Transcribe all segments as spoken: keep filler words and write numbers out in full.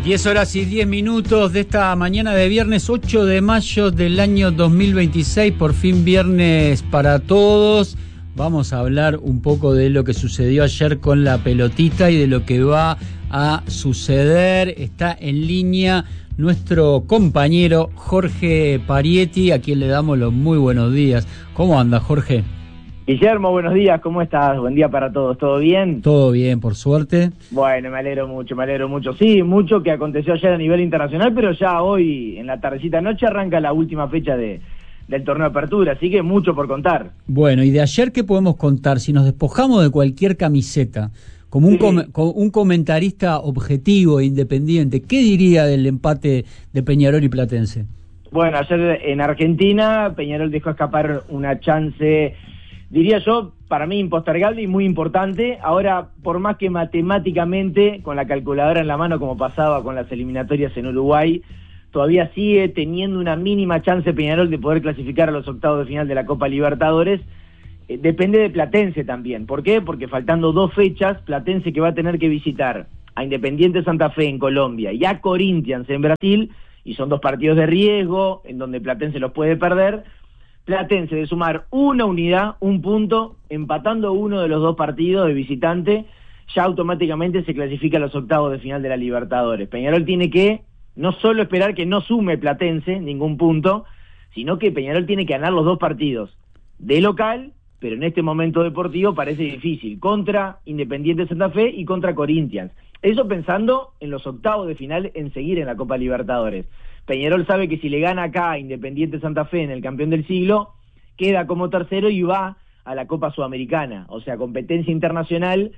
diez horas y diez minutos de esta mañana de viernes ocho de mayo del año dos mil veintiséis, por fin viernes para todos. Vamos a hablar un poco de lo que sucedió ayer con la pelotita y de lo que va a suceder. Está en línea nuestro compañero Jorge Parietti, a quien le damos los muy buenos días. ¿Cómo anda, Jorge? Guillermo, buenos días, ¿cómo estás? Buen día para todos, ¿todo bien? Todo bien, por suerte. Bueno, me alegro mucho, me alegro mucho. Sí, mucho que aconteció ayer a nivel internacional, pero ya hoy, en la tardecita noche, arranca la última fecha de, del torneo de apertura, así que mucho por contar. Bueno, y de ayer, ¿qué podemos contar? Si nos despojamos de cualquier camiseta, como un, sí. com como un comentarista objetivo e independiente, ¿qué diría del empate de Peñarol y Platense? Bueno, ayer en Argentina, Peñarol dejó escapar una chance, diría yo, para mí impostergable y muy importante. Ahora, por más que matemáticamente, con la calculadora en la mano, como pasaba con las eliminatorias en Uruguay, todavía sigue teniendo una mínima chance Peñarol de poder clasificar a los octavos de final de la Copa Libertadores. Eh, depende de Platense también. ¿Por qué? Porque faltando dos fechas, Platense, que va a tener que visitar a Independiente Santa Fe en Colombia y a Corinthians en Brasil, y son dos partidos de riesgo, en donde Platense los puede perder. Platense, de sumar una unidad, un punto, empatando uno de los dos partidos de visitante, ya automáticamente se clasifica a los octavos de final de la Libertadores. Peñarol tiene que no solo esperar que no sume Platense ningún punto, sino que Peñarol tiene que ganar los dos partidos de local, pero en este momento deportivo parece difícil, contra Independiente Santa Fe y contra Corinthians. Eso pensando en los octavos de final, en seguir en la Copa Libertadores. Peñarol sabe que si le gana acá a Independiente Santa Fe en el campeón del siglo, queda como tercero y va a la Copa Sudamericana. O sea, competencia internacional,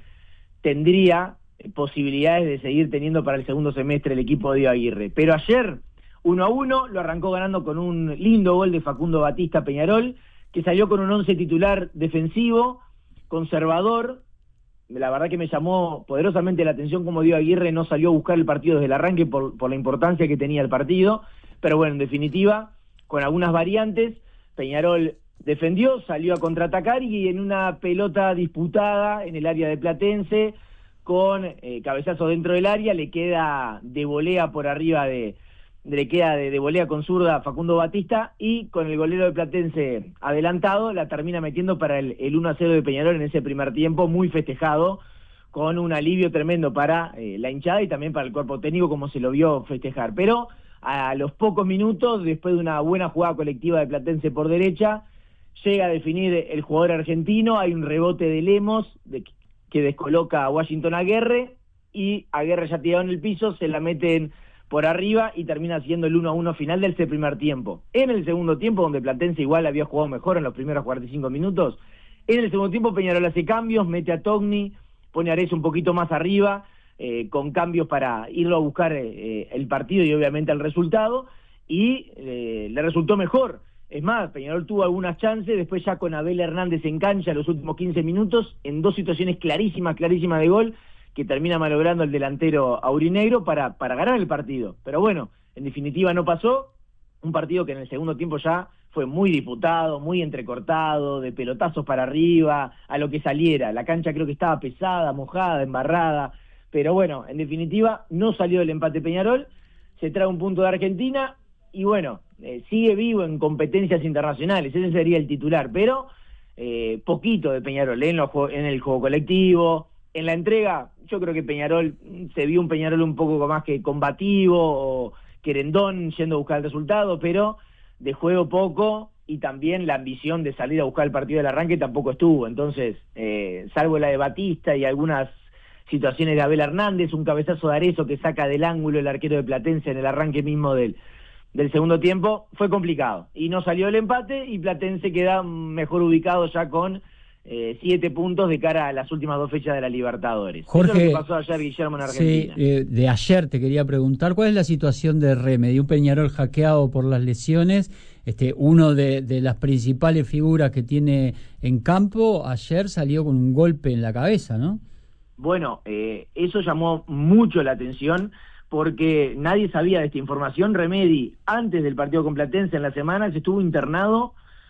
tendría posibilidades de seguir teniendo para el segundo semestre el equipo de Diego Aguirre. Pero ayer, uno a uno, lo arrancó ganando con un lindo gol de Facundo Batista Peñarol, que salió con un once titular defensivo, conservador. La verdad que me llamó poderosamente la atención como Diego Aguirre no salió a buscar el partido desde el arranque por, por la importancia que tenía el partido, pero bueno, en definitiva, con algunas variantes, Peñarol defendió, salió a contraatacar y en una pelota disputada en el área de Platense, con eh, cabezazo dentro del área, le queda de volea por arriba de... le queda de, de volea con zurda Facundo Batista, y con el golero de Platense adelantado, la termina metiendo para el, el uno a cero de Peñarol en ese primer tiempo, muy festejado, con un alivio tremendo para eh, la hinchada y también para el cuerpo técnico, como se lo vio festejar. Pero a los pocos minutos, después de una buena jugada colectiva de Platense por derecha, llega a definir el jugador argentino, hay un rebote de Lemos, de, que descoloca a Washington Aguerre, y Aguerre ya tirado en el piso, se la meten por arriba y termina siendo el uno a uno final del primer tiempo. En el segundo tiempo, donde Platense igual había jugado mejor en los primeros cuarenta y cinco minutos, en el segundo tiempo Peñarol hace cambios, mete a Togni, pone a Arezzo un poquito más arriba, eh, con cambios para irlo a buscar eh, el partido y obviamente el resultado, y eh, le resultó mejor. Es más, Peñarol tuvo algunas chances, después ya con Abel Hernández en cancha en los últimos quince minutos, en dos situaciones clarísimas, clarísimas de gol, que termina malogrando el delantero aurinegro para, para ganar el partido. Pero bueno, en definitiva no pasó, un partido que en el segundo tiempo ya fue muy disputado, muy entrecortado, de pelotazos para arriba, a lo que saliera. La cancha creo que estaba pesada, mojada, embarrada, pero bueno, en definitiva no salió el empate Peñarol, se trae un punto de Argentina, y bueno, eh, sigue vivo en competencias internacionales, ese sería el titular, pero eh, poquito de Peñarol, ¿eh? en, los, en el juego colectivo. En la entrega, yo creo que Peñarol, se vio un Peñarol un poco más que combativo, o querendón yendo a buscar el resultado, pero de juego poco, y también la ambición de salir a buscar el partido del arranque tampoco estuvo. Entonces, eh, salvo la de Batista y algunas situaciones de Abel Hernández, un cabezazo de Arezzo que saca del ángulo el arquero de Platense en el arranque mismo del, del segundo tiempo, fue complicado. Y no salió el empate, y Platense queda mejor ubicado ya con Eh, siete puntos de cara a las últimas dos fechas de la Libertadores. Jorge, eso es lo que pasó ayer, Guillermo, en Argentina. Sí, eh, de ayer te quería preguntar, ¿cuál es la situación de Remedi? Un Peñarol hackeado por las lesiones, este, uno de, de las principales figuras que tiene en campo, ayer salió con un golpe en la cabeza, ¿no? Bueno, eh, eso llamó mucho la atención, porque nadie sabía de esta información. Remedi, antes del partido con Platense en la semana, se estuvo internado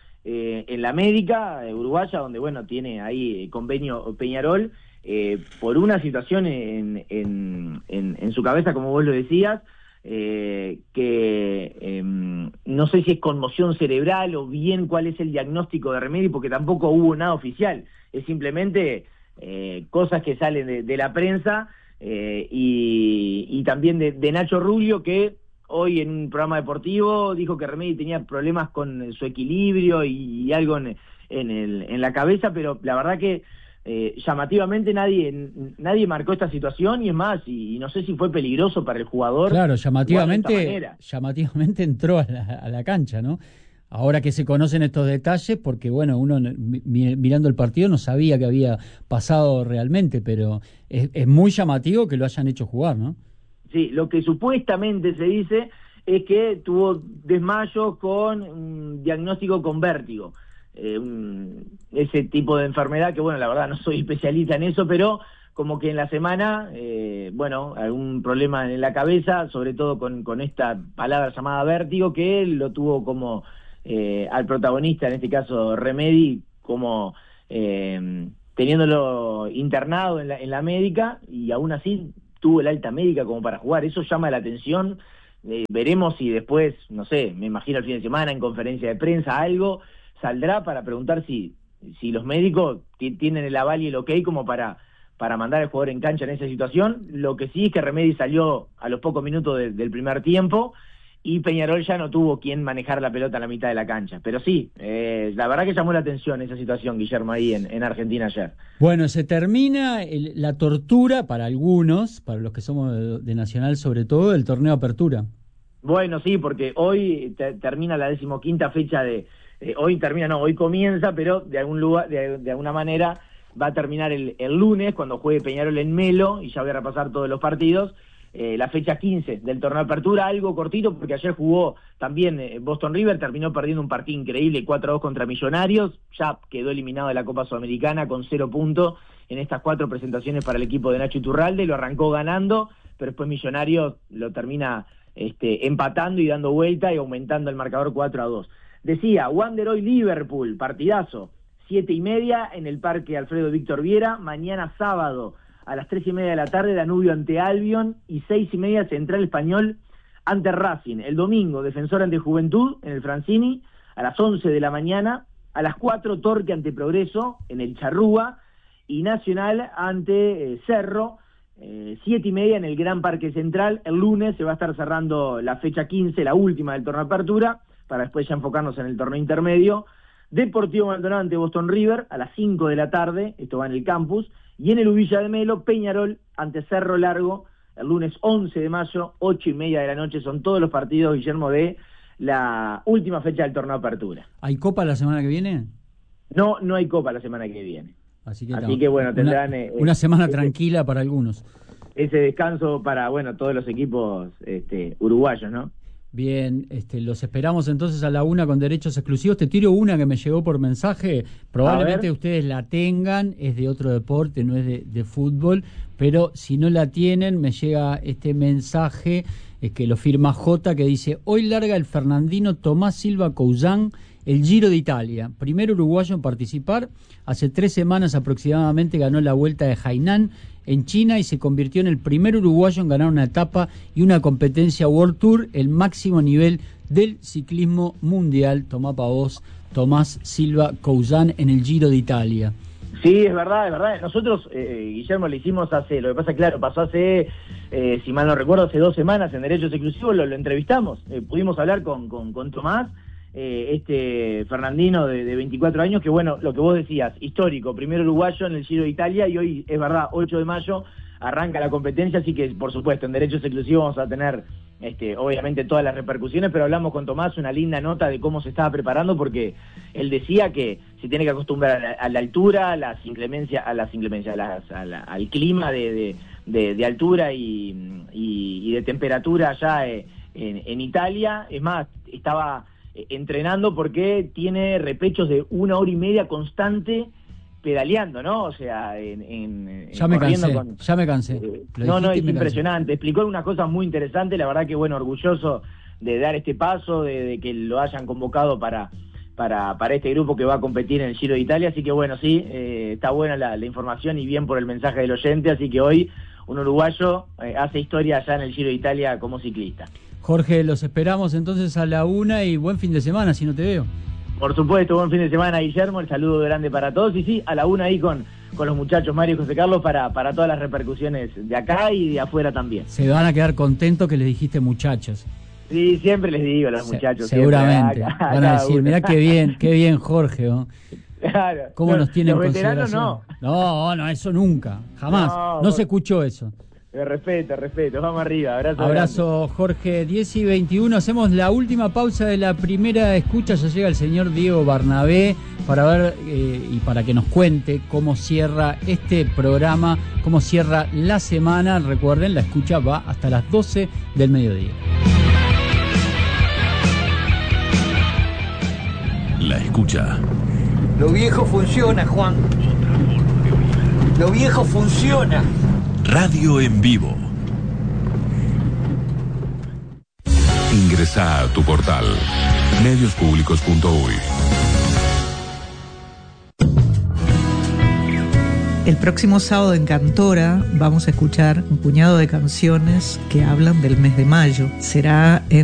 Eh, en la médica eh, uruguaya, donde bueno tiene ahí convenio Peñarol, eh, por una situación en, en, en, en su cabeza, como vos lo decías, eh, que eh, no sé si es conmoción cerebral o bien cuál es el diagnóstico de Remedi, porque tampoco hubo nada oficial, es simplemente eh, cosas que salen de, de la prensa, eh, y, y también de, de Nacho Rubio, que hoy en un programa deportivo dijo que Remedi tenía problemas con su equilibrio y, y algo en, en, el, en la cabeza, pero la verdad que eh, llamativamente nadie nadie marcó esta situación, y es más, y, y no sé si fue peligroso para el jugador. Claro, llamativamente, llamativamente entró a la, a la cancha, ¿no? Ahora que se conocen estos detalles, porque bueno, uno mi, mirando el partido no sabía que había pasado realmente, pero es, es muy llamativo que lo hayan hecho jugar, ¿no? Sí, lo que supuestamente se dice es que tuvo desmayo con un diagnóstico con vértigo, eh, un, ese tipo de enfermedad que, bueno, la verdad no soy especialista en eso, pero como que en la semana, eh, bueno, algún problema en la cabeza, sobre todo con, con esta palabra llamada vértigo, que él lo tuvo como eh, al protagonista, en este caso Remedi, como eh, teniéndolo internado en la, en la médica, y aún así tuvo el alta médica como para jugar. Eso llama la atención. Eh, veremos si después, no sé, me imagino el fin de semana en conferencia de prensa algo saldrá para preguntar si, si los médicos tienen el aval y el ok como para, para mandar al jugador en cancha en esa situación. Lo que sí es que Remedi salió a los pocos minutos de, del primer tiempo, y Peñarol ya no tuvo quien manejar la pelota a la mitad de la cancha. Pero sí, eh, la verdad que llamó la atención esa situación, Guillermo, ahí en, en Argentina ayer. Bueno, se termina el, la tortura para algunos, para los que somos de, de Nacional sobre todo, del torneo Apertura. Bueno, sí, porque hoy te, termina la decimoquinta fecha de... Eh, hoy termina, no, hoy comienza, pero de algún lugar, de, de alguna manera va a terminar el, el lunes, cuando juegue Peñarol en Melo, y ya voy a repasar todos los partidos. Eh, la fecha quince del torneo Apertura, algo cortito, porque ayer jugó también eh, Boston River, terminó perdiendo un partido increíble, cuatro a dos contra Millonarios, ya quedó eliminado de la Copa Sudamericana con cero puntos en estas cuatro presentaciones para el equipo de Nacho Iturralde, lo arrancó ganando, pero después Millonarios lo termina este, empatando y dando vuelta y aumentando el marcador cuatro a dos. Decía, Wander hoy Liverpool, partidazo, siete y media en el Parque Alfredo Víctor Viera, mañana sábado a las tres y media de la tarde, Danubio ante Albion, y seis y media Central Español ante Racing. El domingo, Defensor ante Juventud, en el Francini, a las once de la mañana, a las cuatro, Torque ante Progreso, en el Charrúa, y Nacional ante eh, Cerro, eh, siete y media en el Gran Parque Central. El lunes se va a estar cerrando la fecha quince, la última del torneo Apertura, para después ya enfocarnos en el torneo intermedio. Deportivo Maldonado ante Boston River, a las cinco de la tarde, esto va en el campus, y en el Ubilla de Melo, Peñarol ante Cerro Largo, el lunes once de mayo, ocho y media de la noche. Son todos los partidos, Guillermo, de la última fecha del torneo Apertura. ¿Hay Copa la semana que viene? No, no hay Copa la semana que viene. Así que, Así que bueno, tendrán... Una, eh, una semana ese, tranquila para algunos. Ese descanso para, bueno, todos los equipos este, uruguayos, ¿no? Bien, este, los esperamos entonces a la una con derechos exclusivos. Te tiro una que me llegó por mensaje, probablemente ustedes la tengan, es de otro deporte, no es de, de fútbol, pero si no la tienen, me llega este mensaje eh, que lo firma J, que dice: hoy larga el fernandino Tomás Silva Cousán el Giro de Italia, primer uruguayo en participar. Hace tres semanas aproximadamente ganó la Vuelta de Hainan en China y se convirtió en el primer uruguayo en ganar una etapa y una competencia World Tour, el máximo nivel del ciclismo mundial. Tomá pa' vos, Tomás Silva Cousán en el Giro de Italia. Sí, es verdad, es verdad. Nosotros, eh, Guillermo, lo hicimos hace, lo que pasa, claro, pasó hace, eh, si mal no recuerdo, hace dos semanas en Derechos Exclusivos, lo, lo entrevistamos, eh, pudimos hablar con, con, con Tomás, eh, este fernandino de, de veinticuatro años, que bueno, lo que vos decías, histórico, primer uruguayo en el Giro de Italia, y hoy, es verdad, ocho de mayo, arranca la competencia, así que, por supuesto, en Derechos Exclusivos vamos a tener, este, obviamente, todas las repercusiones, pero hablamos con Tomás, una linda nota de cómo se estaba preparando, porque él decía que se tiene que acostumbrar a la, a la altura, a las inclemencias, a las inclemencias, a las, a la, al clima de, de, de, de altura y, y, y de temperatura allá en, en Italia. Es más, estaba entrenando porque tiene repechos de una hora y media constante pedaleando, ¿no? O sea, en, en ya me cansé, con, ya me cansé. Eh, no, no, es impresionante. Cansé. Explicó algunas cosas muy interesantes, la verdad que, bueno, orgulloso de dar este paso, de, de que lo hayan convocado para, para, para este grupo que va a competir en el Giro de Italia, así que bueno, sí, eh, está buena la, la información y bien por el mensaje del oyente, así que hoy un uruguayo eh, hace historia allá en el Giro de Italia como ciclista. Jorge, los esperamos entonces a la una y buen fin de semana, si no te veo. Por supuesto, buen fin de semana, Guillermo, el saludo grande para todos, y sí, a la una ahí con, con los muchachos Mario y José Carlos para, para todas las repercusiones de acá y de afuera también. Se van a quedar contentos que les dijiste muchachos. Sí, siempre les digo a los Se, muchachos. Seguramente, siempre, acá, van a decir, mirá qué bien, qué bien Jorge, ¿no? Claro. ¿Cómo No, nos tienen los en veteranos consideración? no. No, no, eso nunca, jamás, no, no se escuchó eso. Respeto, respeto, vamos arriba, abrazo. Abrazo, grande. Jorge. Diez y veintiuno, hacemos la última pausa de la primera escucha, ya llega el señor Diego Barnabé para ver eh, y para que nos cuente cómo cierra este programa, cómo cierra la semana. Recuerden, la escucha va hasta las doce del mediodía. La escucha. Lo viejo funciona, Juan. Lo viejo funciona. Radio en vivo. Ingresa a tu portal medios públicos punto uy. El próximo sábado en Cantora vamos a escuchar un puñado de canciones que hablan del mes de mayo. Será en